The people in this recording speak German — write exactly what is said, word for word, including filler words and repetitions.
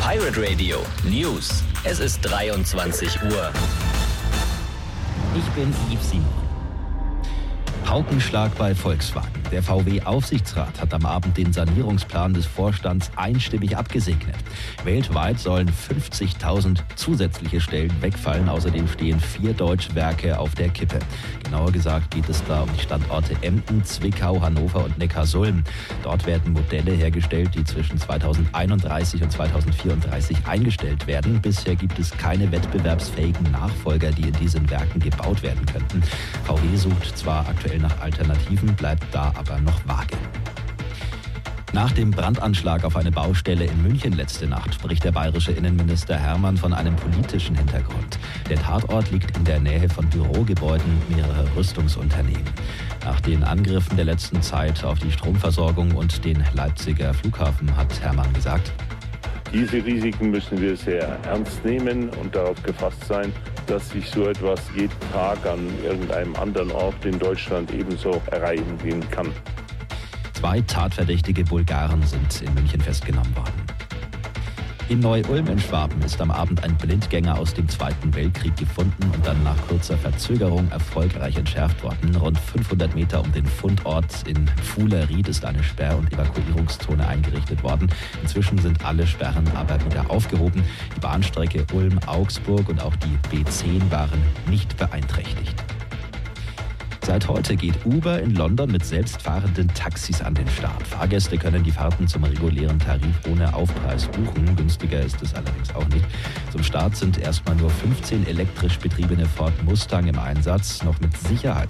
Pirate Radio News. Es ist dreiundzwanzig Uhr. Ich bin Yves Simon. Paukenschlag bei Volkswagen. Der V W-Aufsichtsrat hat am Abend den Sanierungsplan des Vorstands einstimmig abgesegnet. Weltweit sollen fünfzigtausend zusätzliche Stellen wegfallen. Außerdem stehen vier deutsche Werke auf der Kippe. Genauer gesagt geht es da um die Standorte Emden, Zwickau, Hannover und Neckarsulm. Dort werden Modelle hergestellt, die zwischen zweitausendeinunddreißig und zweitausendvierunddreißig eingestellt werden. Bisher gibt es keine wettbewerbsfähigen Nachfolger, die in diesen Werken gebaut werden könnten. V W sucht zwar aktuell nach Alternativen, bleibt da aber noch vage. Nach dem Brandanschlag auf eine Baustelle in München letzte Nacht spricht der bayerische Innenminister Hermann von einem politischen Hintergrund. Der Tatort liegt in der Nähe von Bürogebäuden mehrerer Rüstungsunternehmen. Nach den Angriffen der letzten Zeit auf die Stromversorgung und den Leipziger Flughafen hat Hermann gesagt: Diese Risiken müssen wir sehr ernst nehmen und darauf gefasst sein, dass sich so etwas jeden Tag an irgendeinem anderen Ort in Deutschland ebenso ereignen kann. Zwei tatverdächtige Bulgaren sind in München festgenommen worden. In Neu-Ulm in Schwaben ist am Abend ein Blindgänger aus dem Zweiten Weltkrieg gefunden und dann nach kurzer Verzögerung erfolgreich entschärft worden. Rund fünfhundert Meter um den Fundort in Fuhleried ist eine Sperr- und Evakuierungszone eingerichtet worden. Inzwischen sind alle Sperren aber wieder aufgehoben. Die Bahnstrecke Ulm-Augsburg und auch die B zehn waren nicht beeinträchtigt. Seit heute geht Uber in London mit selbstfahrenden Taxis an den Start. Fahrgäste können die Fahrten zum regulären Tarif ohne Aufpreis buchen. Günstiger ist es allerdings auch nicht. Zum Start sind erstmal nur fünfzehn elektrisch betriebene Ford Mustang im Einsatz, noch mit Sicherheit.